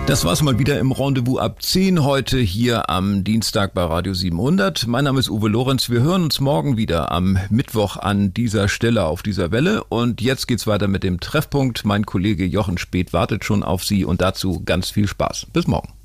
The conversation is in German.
Das war's mal wieder im Rendezvous ab 10 heute hier am Dienstag bei Radio 700. Mein Name ist Uwe Lorenz. Wir hören uns morgen wieder am Mittwoch an dieser Stelle auf dieser Welle. Und jetzt geht's weiter mit dem Treffpunkt. Mein Kollege Jochen Speth wartet schon auf Sie und dazu ganz viel Spaß. Bis morgen.